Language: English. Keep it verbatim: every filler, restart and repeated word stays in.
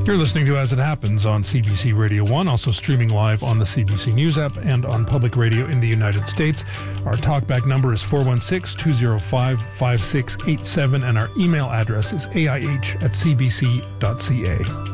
You're listening to As It Happens on C B C Radio one, also streaming live on the C B C News app and on public radio in the United States. Our talkback number is four one six, two zero five, five six eight seven, and our email address is A I H at c b c dot c a.